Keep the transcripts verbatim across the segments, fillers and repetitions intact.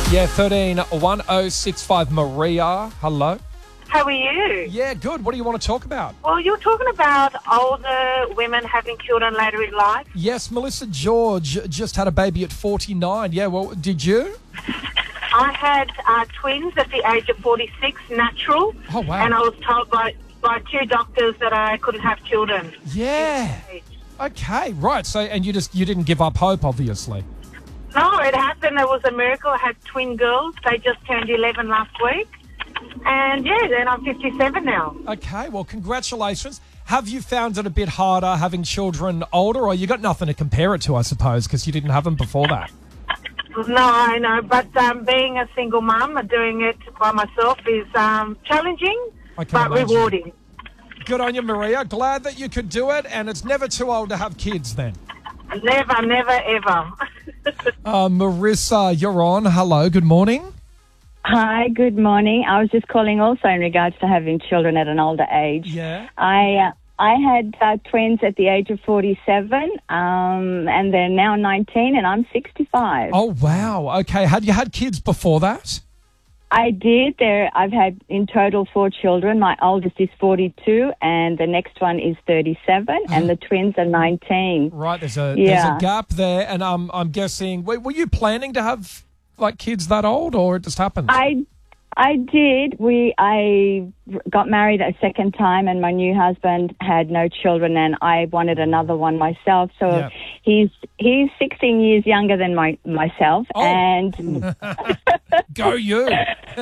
Yeah, thirteen one oh six five. Maria, hello. How are you? Yeah, good. What do you want to talk about? Well, you're talking about older women having children later in life. Yes, Melissa George just had a baby at forty-nine. Yeah, well, did you? I had uh, twins at the age of forty-six, natural. Oh, wow. And I was told by, by two doctors that I couldn't have children. Yeah. Okay, right. So, and you just, you didn't give up hope, obviously. No, it happened. It was a miracle. I had twin girls. They just turned eleven last week. And, yeah, then I'm fifty-seven now. Okay, well, congratulations. Have you found it a bit harder having children older, or you got nothing to compare it to, I suppose, because you didn't have them before that? No, I know. But um, being a single mum and doing it by myself is um, challenging, I can but imagine. rewarding. Good on you, Maria. Glad that you could do it, and it's never too old to have kids then. Never, never, ever. Uh, Marissa, you're on. Hello, good morning. Hi, good morning. I was just calling also in regards to having children at an older age. Yeah. I uh, I had uh, twins at the age of forty-seven, um, and they're now nineteen, and I'm sixty-five. Oh, wow. Okay. Had you had kids before that? I did. There, I've had in total four children. My oldest is forty-two, and the next one is thirty-seven, and the twins are nineteen. Right. There's a Yeah. there's a gap there, and um, I'm guessing. Were, were you planning to have like kids that old, or it just happened? I I did. We I got married a second time, and my new husband had no children, and I wanted another one myself. So Yeah. he's he's sixteen years younger than my myself, Oh. and Go you.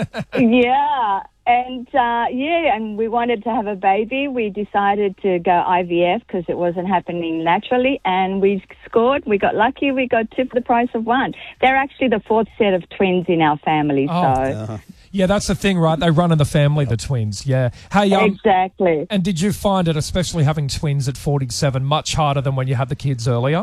yeah, and uh, yeah, and we wanted to have a baby. We decided to go I V F because it wasn't happening naturally, and we scored. We got lucky. We got two for the price of one. They're actually the fourth set of twins in our family. Oh. So Yeah, that's the thing, right? They run in the family, the twins. Yeah. Hey, um, exactly. and did you find it, especially having twins at forty-seven, much harder than when you had the kids earlier?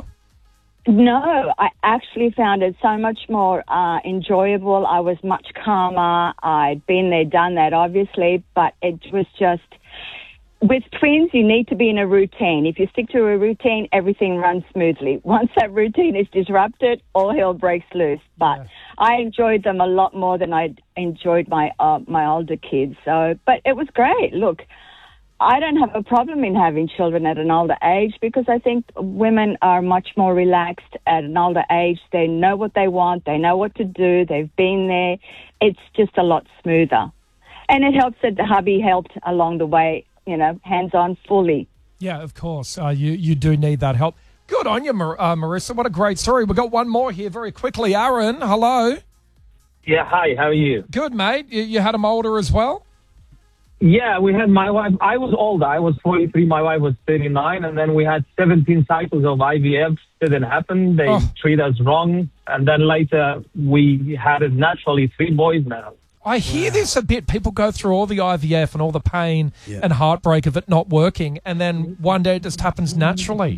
No, I actually found it so much more uh, enjoyable. I was much calmer. I'd been there, done that, obviously, but it was just... With twins, you need to be in a routine. If you stick to a routine, everything runs smoothly. Once that routine is disrupted, all hell breaks loose. But Yeah. I enjoyed them a lot more than I enjoyed my uh, my older kids. So, but it was great. Look, I don't have a problem in having children at an older age because I think women are much more relaxed at an older age. They know what they want. They know what to do. They've been there. It's just a lot smoother. And it helps that the hubby helped along the way, you know, hands-on fully. Yeah, of course. Uh, you, you do need that help. Good on you, Mar- uh, Marissa. What a great story. We've got one more here very quickly. Aaron, hello. Yeah, hi, how are you? Good, mate. You, you had them older as well? Yeah, we had my wife, I was older, I was forty-three, my wife was thirty-nine, and then we had seventeen cycles of I V F. Didn't happen, they Oh. treat us wrong, and then later we had it naturally, three boys now. I hear this a bit. People go through all the I V F and all the pain Yeah. and heartbreak of it not working, and then one day it just happens naturally.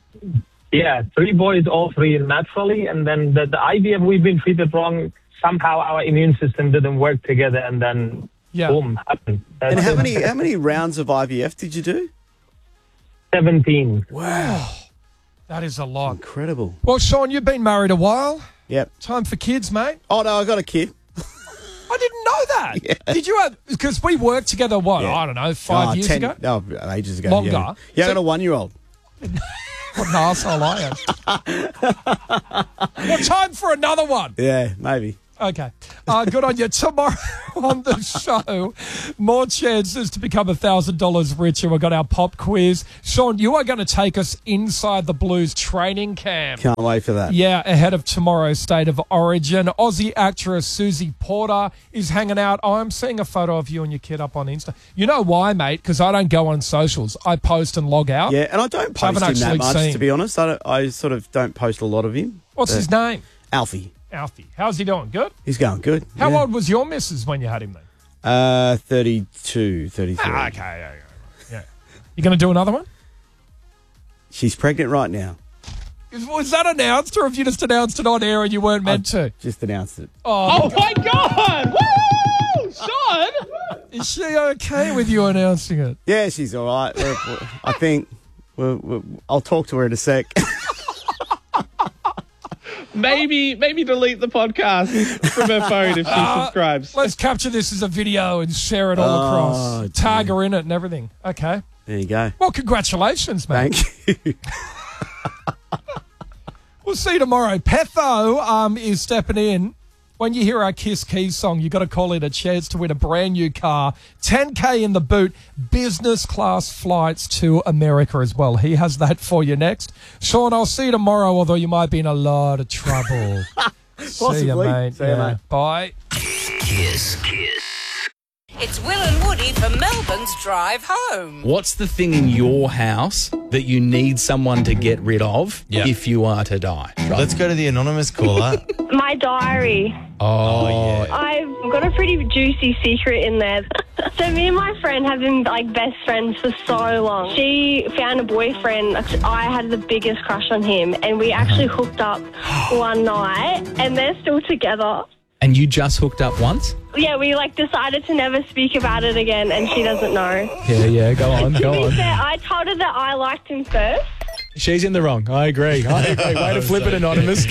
Yeah, three boys, all three naturally, and then the, the I V F, we've been treated wrong. Somehow our immune system didn't work together, and then Yeah. boom, happened. That's And how it. many how many rounds of I V F did you do? seventeen. Wow, That is a lot. incredible. Well, Sean, you've been married a while. Yep. Time for kids, mate. Oh no, I got a kid. I didn't know that. Did you have, because we worked together, what, Yeah. I don't know, five Oh, years ten ago? Oh, ages ago. Longer. Yeah, yeah I So- got a one-year-old. What an arsehole I am. Well, time for another one. Yeah, maybe. Okay. Uh, good on you. Tomorrow on the show, more chances to become one thousand dollars richer. We've got our pop quiz. Sean, you are going to take us inside the Blues training camp. Can't wait for that. Yeah, ahead of tomorrow's State of Origin. Aussie actress Susie Porter is hanging out. Oh, I'm seeing a photo of you and your kid up on Insta. You know why, mate? Because I don't go on socials. I post and log out. Yeah, and I don't I haven't post him that actually much, seen. to be honest. I, don't, I sort of don't post a lot of him. What's but- his name? Alfie. Alfie. How's he doing? Good? He's going good. How yeah. old was your missus when you had him then? Uh, thirty-two, thirty-three. Ah, okay, yeah, yeah, yeah. You going to do another one? She's pregnant right now. Is- Was that announced, or have you just announced it on air and you weren't meant to? Just announced it. Oh, my God! Woo! Sean! is she okay with you announcing it? Yeah, she's all right. We're- we're- I think we're, we're, I'll talk to her in a sec. Maybe, maybe delete the podcast from her phone if she Uh, subscribes. Let's capture this as a video and share it all Oh, across. dear. Tag her in it and everything. Okay. There you go. Well, congratulations, mate. Thank you. We'll see you tomorrow. Petho um, is stepping in. When you hear our Kiss Keys song, you got to call in a chance to win a brand new car, ten K in the boot, business class flights to America as well. He has that for you next. Sean, I'll see you tomorrow, although you might be in a lot of trouble. See you, Possibly. mate. See you, mate. Bye. Kiss. Kiss. It's Will and Woody for Melbourne's Drive Home. What's the thing in your house that you need someone to get rid of Yeah. if you are to die? Let's go to the anonymous caller. My diary. Oh, yeah. I've got a pretty juicy secret in there. So me and my friend have been like best friends for so long. She found a boyfriend. I had the biggest crush on him, and we actually hooked up one night, and they're still together. And you just hooked up once? Yeah, we like decided to never speak about it again, and she doesn't know. Yeah, yeah, go on, To go be on. fair, I told her that I liked him first. She's in the wrong. I agree. I agree. Way to flip it, Anonymous.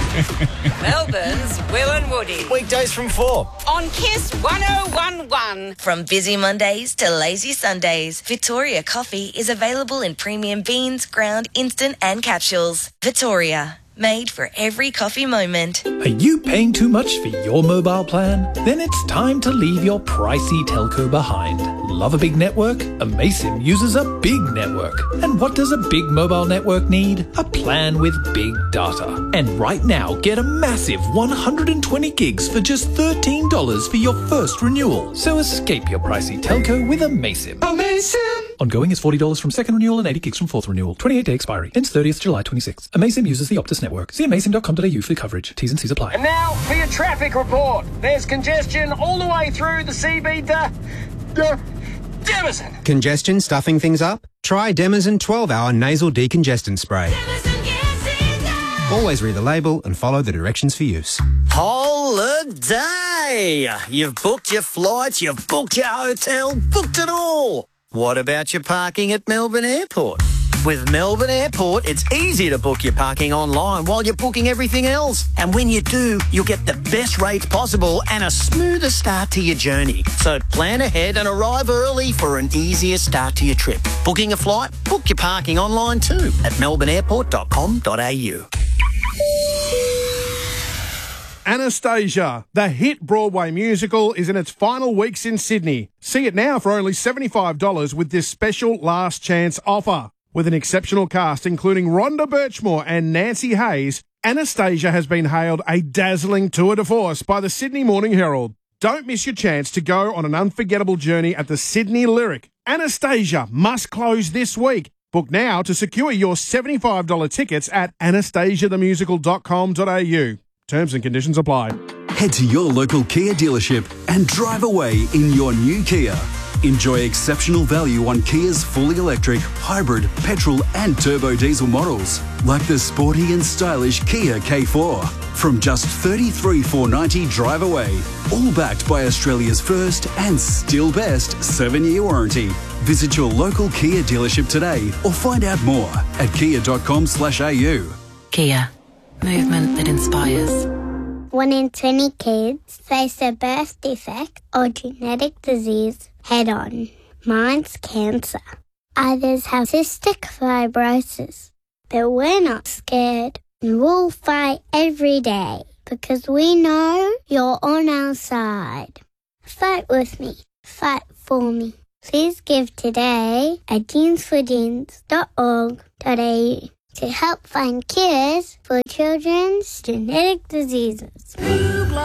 Melbourne's Will and Woody. Weekdays from four. On Kiss one oh one point one. From busy Mondays to lazy Sundays, Victoria Coffee is available in premium beans, ground, instant and capsules. Victoria, made for every coffee moment. Are you paying too much for your mobile plan? Then it's time to leave your pricey telco behind. Love a big network? Amaysim uses a big network. And what does a big mobile network need? A plan with big data. And right now, get a massive one hundred twenty gigs for just thirteen dollars for your first renewal. So escape your pricey telco with Amaysim. Amaysim! Ongoing is forty dollars from second renewal and eighty gigs from fourth renewal. twenty-eight day expiry. Ends thirtieth July twenty-sixth. Amaysim uses the Optus network. See amaysim dot com dot a u for coverage. T's and C's apply. And now for your traffic report. There's congestion all the way through the C B to uh, Demison. Congestion stuffing things up? Try Demison twelve hour nasal decongestant spray. Always read the label and follow the directions for use. Holiday. You've booked your flights, you've booked your hotel, booked it all. What about your parking at Melbourne Airport? With Melbourne Airport, it's easy to book your parking online while you're booking everything else. And when you do, you'll get the best rates possible and a smoother start to your journey. So plan ahead and arrive early for an easier start to your trip. Booking a flight? Book your parking online too at melbourne airport dot com dot a u. Anastasia, the hit Broadway musical, is in its final weeks in Sydney. See it now for only seventy-five dollars with this special last chance offer. With an exceptional cast including Rhonda Birchmore and Nancy Hayes, Anastasia has been hailed a dazzling tour de force by the Sydney Morning Herald. Don't miss your chance to go on an unforgettable journey at the Sydney Lyric. Anastasia must close this week. Book now to secure your seventy-five dollars tickets at anastasia the musical dot com dot a u. Terms and conditions apply. Head to your local Kia dealership and drive away in your new Kia. Enjoy exceptional value on Kia's fully electric, hybrid, petrol and turbo diesel models, like the sporty and stylish Kia K four. From just thirty-three thousand four hundred ninety dollars drive away, all backed by Australia's first and still best seven-year warranty. Visit your local Kia dealership today or find out more at kia dot com slash a u. Kia. Movement that inspires. One in twenty kids face a birth defect or genetic disease head on. Mine's cancer. Others have cystic fibrosis. But we're not scared. And we'll fight every day because we know you're on our side. Fight with me. Fight for me. Please give today at jeans for jeans dot org dot a u to help find cures for children's genetic diseases.